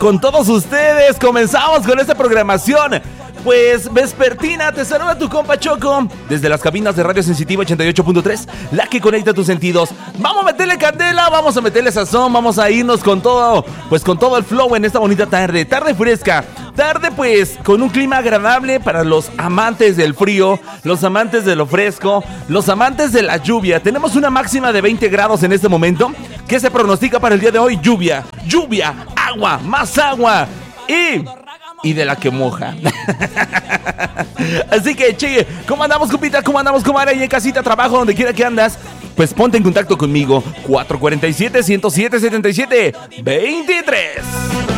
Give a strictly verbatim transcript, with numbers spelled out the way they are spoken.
con todos ustedes. Comenzamos con esta programación, pues vespertina. Te saluda tu compa Choco desde las cabinas de Radio Sensitiva ochenta y ocho punto tres, la que conecta tus sentidos. Vamos a meterle candela, vamos a meterle sazón, vamos a irnos con todo, pues con todo el flow en esta bonita tarde, tarde fresca. Tarde pues con un clima agradable para los amantes del frío, los amantes de lo fresco, los amantes de la lluvia. Tenemos una máxima de veinte grados en este momento. ¿Qué se pronostica para el día de hoy? Lluvia, lluvia, agua, más agua y... y de la que moja. Así que, che, ¿cómo andamos, compita? ¿Cómo andamos, comadre? Ahí en casita, trabajo, donde quiera que andas, pues ponte en contacto conmigo. cuatro cuatro siete, uno cero siete, siete siete dos tres.